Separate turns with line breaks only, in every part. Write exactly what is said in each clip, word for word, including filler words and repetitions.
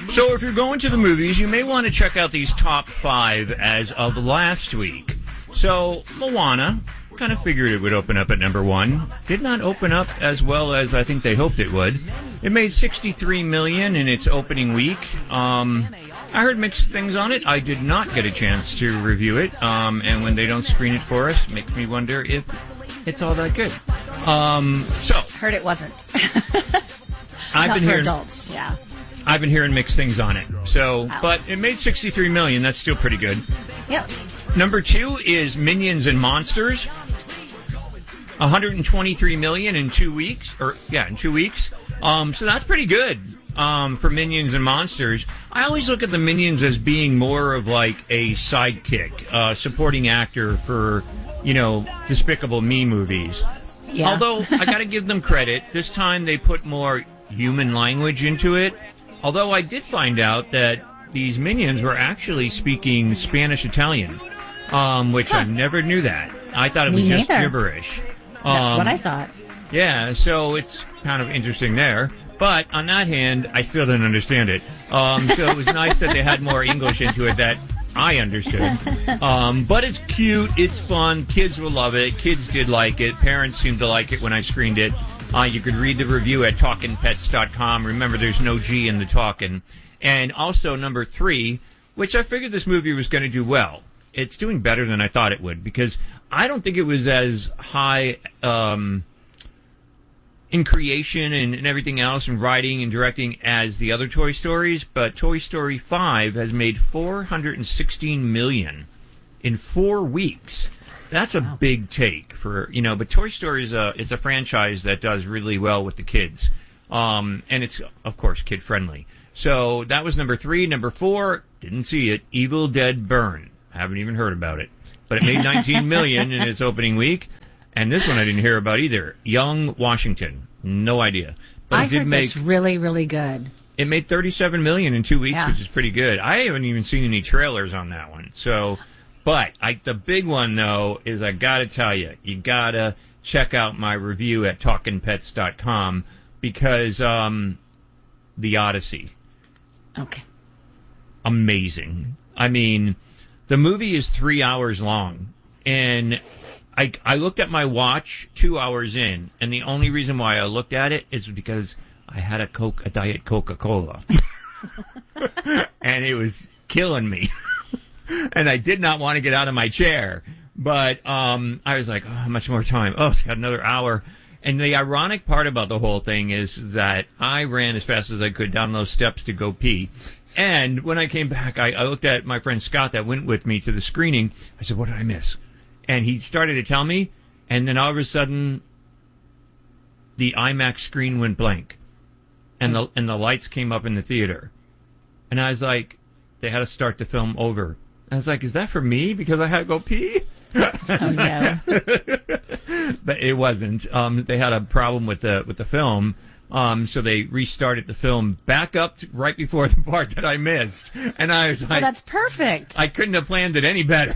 So if you're going to the movies, you may want to check out these top five as of last week. So, Moana, kind of figured it would open up at number one. Did not open up as well as I think they hoped it would. It made sixty-three million dollars in its opening week. Um, I heard mixed things on it. I did not get a chance to review it. Um, and when they don't screen it for us, it makes me wonder if it's all that good. Um, so.
Heard it wasn't.
I've
Not
been
for
hearing,
adults, yeah.
I've been hearing mixed things on it. So,
Wow.
but it made sixty-three million dollars. That's still pretty good.
Yep.
Number two is Minions and Monsters. one hundred twenty-three million dollars in two weeks. Or, yeah, in two weeks. Um, so that's pretty good um, for Minions and Monsters. I always look at the Minions as being more of like a sidekick, uh, supporting actor for, you know, Despicable Me movies.
Yeah.
Although, I got to give them credit. This time they put more human language into it. Although I did find out that these Minions were actually speaking Spanish-Italian, um, which
huh.
I never knew that. I thought it
Me
was just
neither.
gibberish.
That's
Um,
what I thought.
Yeah, so it's kind of interesting there. But on that hand, I still didn't understand it. Um, so it was nice that they had more English into it that I understood. Um, but it's cute. It's fun. Kids will love it. Kids did like it. Parents seemed to like it when I screened it. Uh, you could read the review at talkin pets dot com. Remember, there's no G in the talkin'. And also, number three, which I figured this movie was going to do well. It's doing better than I thought it would, because I don't think it was as high um, in creation and, and everything else, and writing and directing as the other Toy Stories, but Toy Story five has made four hundred sixteen million dollars in four weeks. That's a wow. big take for, you know, but Toy Story is a, it's a franchise that does really well with the kids. Um, and it's, of course, kid-friendly. So that was number three. Number four, didn't see it, Evil Dead Burn. Haven't even heard about it. But it made nineteen million dollars in its opening week. And this one I didn't hear about either. Young Washington. No idea. But
I
it did
heard
make,
that's really, really good.
It made thirty-seven million dollars in two weeks,
Yeah.
which is pretty good. I haven't even seen any trailers on that one. So, but I, the big one, though, is I got to tell you, you got to check out my review at talkin pets dot com, because um, The Odyssey.
Okay.
Amazing. I mean, the movie is three hours long, and I, I looked at my watch two hours in, and the only reason why I looked at it is because I had a Coke, a Diet Coca-Cola, and it was killing me, and I did not want to get out of my chair. But um, I was like, oh, how much more time? Oh, it's got another hour. And the ironic part about the whole thing is that I ran as fast as I could down those steps to go pee. And when I came back, I, I looked at my friend Scott that went with me to the screening. I said, what did I miss? And he started to tell me, and then all of a sudden, the IMAX screen went blank. And the, and the lights came up in the theater. And I was like, they had to start the film over. I was like, is that for me? Because I had to go pee?
Oh, no.
But it wasn't. Um, they had a problem with the with the film, um, so they restarted the film back up to right before the part that I missed. And I was like,
oh, that's perfect.
I couldn't have planned it any better.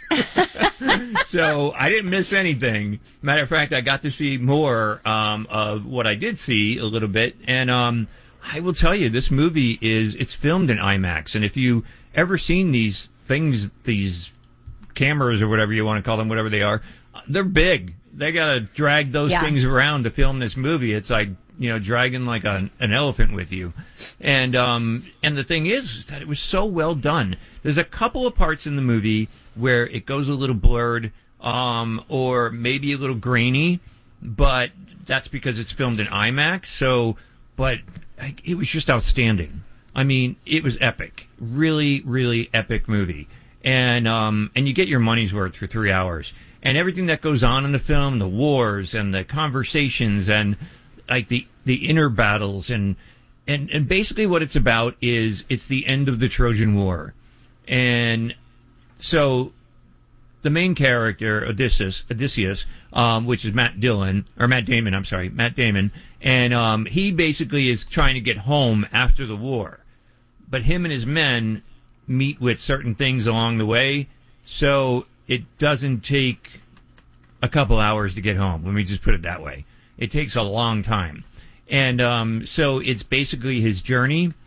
So I didn't miss anything. Matter of fact, I got to see more um, of what I did see a little bit. And um, I will tell you, this movie is, it's filmed in IMAX. And if you ever seen these things, these cameras or whatever you want to call them, whatever they are, they're big. They got to drag those
yeah.
things around to film this movie. It's like, you know, dragging like a, an elephant with you. And um, and the thing is, is that it was so well done. There's a couple of parts in the movie where it goes a little blurred um, or maybe a little grainy, but that's because it's filmed in IMAX. So, but like, it was just outstanding. I mean, it was epic. Really, really epic movie. And um, and you get your money's worth for three hours. And everything that goes on in the film, the wars and the conversations and like the, the inner battles and, and, and basically what it's about is it's the end of the Trojan War. And so the main character, Odysseus, Odysseus, um, which is Matt Dillon, or Matt Damon, I'm sorry, Matt Damon, and um, he basically is trying to get home after the war. But him and his men meet with certain things along the way, so it doesn't take a couple hours to get home. Let me just put it that way. It takes a long time. And um, so it's basically his journey.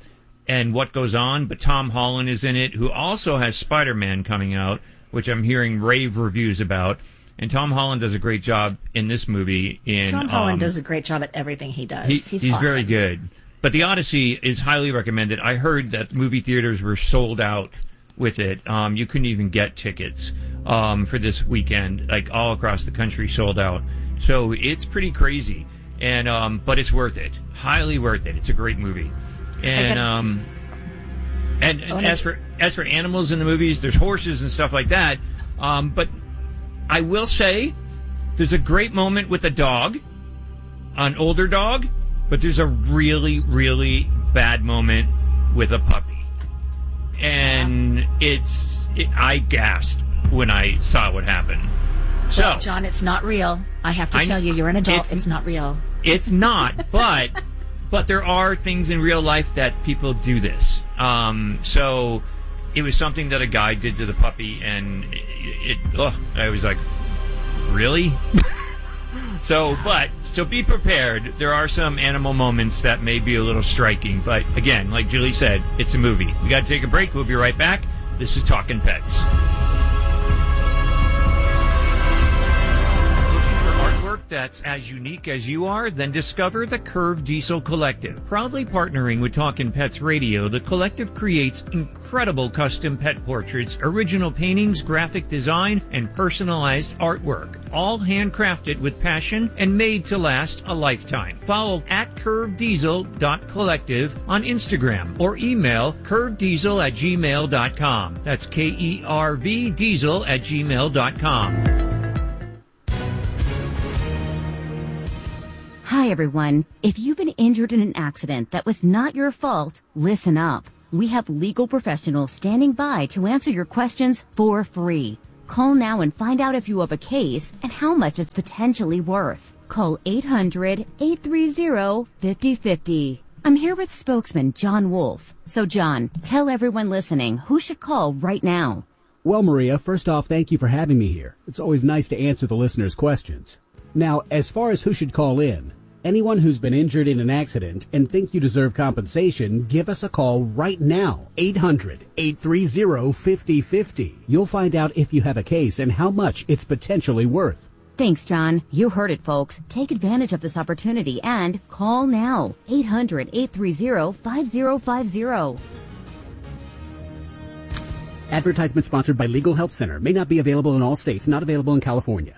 and what goes on, but Tom Holland is in it, who also has Spider-Man coming out, which I'm hearing rave reviews about. And Tom Holland does a great job in this movie. In
Tom Holland
um,
does a great job at everything he does.
He,
he's
he's
awesome.
very good. But The Odyssey is highly recommended. I heard that movie theaters were sold out with it. Um, you couldn't even get tickets um, for this weekend, like all across the country, sold out. So it's pretty crazy, and um, but it's worth it. Highly worth it. It's a great movie. And um, and, and as for as for animals in the movies, there's horses and stuff like that. Um, but I will say, there's a great moment with a dog, an older dog. But there's a really, really bad moment with a puppy. And yeah. it's... It, I gasped when I saw what happened. So,
well, John, it's not real. I have to I, tell you, you're an adult. It's, it's not real.
It's not, but but there are things in real life that people do this. Um, so it was something that a guy did to the puppy, and it... it oh, I was like, really? So, but, so be prepared. There are some animal moments that may be a little striking. But, again, like Julie said, it's a movie. We got to take a break. We'll be right back. This is Talkin' Pets. That's as unique as you are, then discover the Curve Diesel Collective. Proudly partnering with Talkin' Pets Radio, the Collective creates incredible custom pet portraits, original paintings, graphic design, and personalized artwork. All handcrafted with passion and made to last a lifetime. Follow at curve diesel dot collective on Instagram or email curvediesel at gmail dot com. That's K E R V diesel at gmail dot com.
Hi, everyone. If you've been injured in an accident that was not your fault, listen up. We have legal professionals standing by to answer your questions for free. Call now and find out if you have a case and how much it's potentially worth. Call eight hundred, eight three zero, five zero five zero. I'm here with spokesman John Wolf. So, John, tell everyone listening who should call right now.
Well, Maria, first off, thank you for having me here. It's always nice to answer the listeners' questions. Now, as far as who should call in, anyone who's been injured in an accident and think you deserve compensation, give us a call right now. eight hundred, eight three zero, five zero five zero. You'll find out if you have a case and how much it's potentially worth.
Thanks, John. You heard it, folks. Take advantage of this opportunity and call now. eight hundred, eight three zero, five zero five zero.
Advertisement sponsored by Legal Help Center. May not be available in all states. Not available in California.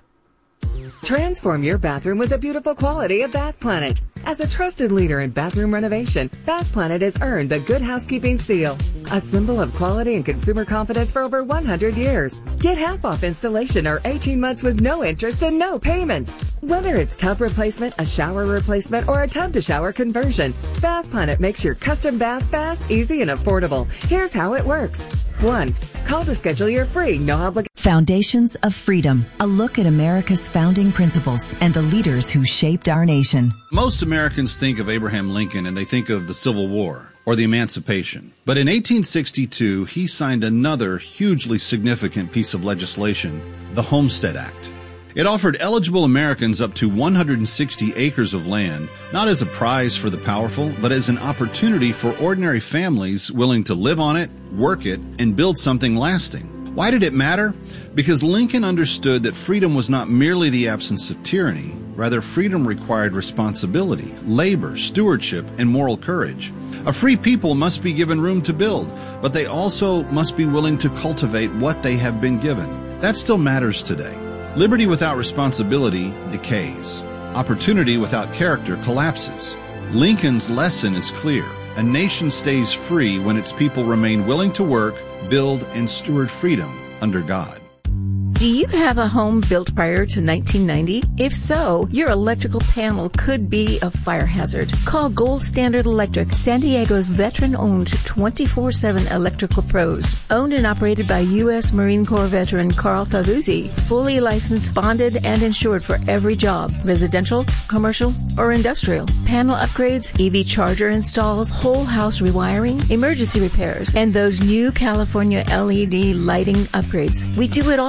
Transform your bathroom with the beautiful quality of Bath Planet. As a trusted leader in bathroom renovation, Bath Planet has earned the Good Housekeeping seal, a symbol of quality and consumer confidence for over one hundred years. Get half off installation or eighteen months with no interest and no payments. Whether it's tub replacement, a shower replacement, or a tub-to-shower conversion, Bath Planet makes your custom bath fast, easy, and affordable. Here's how it works. One, call to schedule your free, no obligation.
Foundations of Freedom, a look at America's founding principles and the leaders who shaped our nation.
Most Americans think of Abraham Lincoln and they think of the Civil War or the Emancipation. But in eighteen sixty-two, he signed another hugely significant piece of legislation, the Homestead Act. It offered eligible Americans up to one hundred sixty acres of land, not as a prize for the powerful, but as an opportunity for ordinary families willing to live on it, work it, and build something lasting. Why did it matter? Because Lincoln understood that freedom was not merely the absence of tyranny. Rather, freedom required responsibility, labor, stewardship, and moral courage. A free people must be given room to build, but they also must be willing to cultivate what they have been given. That still matters today. Liberty without responsibility decays. Opportunity without character collapses. Lincoln's lesson is clear. A nation stays free when its people remain willing to work, build, and steward freedom under God.
Do you have a home built prior to nineteen ninety? If so, your electrical panel could be a fire hazard. Call Gold Standard Electric, San Diego's veteran-owned twenty-four seven electrical pros. Owned and operated by U S Marine Corps veteran Carl Favuzzi. Fully licensed, bonded, and insured for every job. Residential, commercial, or industrial. Panel upgrades, E V charger installs, whole house rewiring, emergency repairs, and those new California L E D lighting upgrades. We do it all with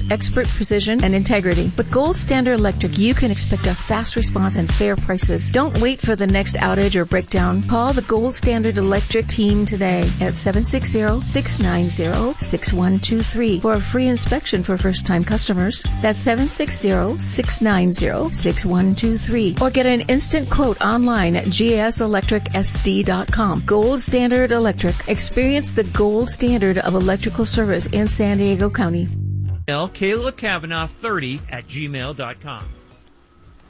expert precision and integrity. With Gold Standard Electric, you can expect a fast response and fair prices. Don't wait for the next outage or breakdown. Call the Gold Standard Electric team today at seven six zero, six nine zero, six one two three for a free inspection for first-time customers. That's seven six zero, six nine zero, six one two three. Or get an instant quote online at g s electric s d dot com. Gold Standard Electric. Experience the gold standard of electrical service in San Diego County.
Kayla Kavanaugh thirty at gmail dot com.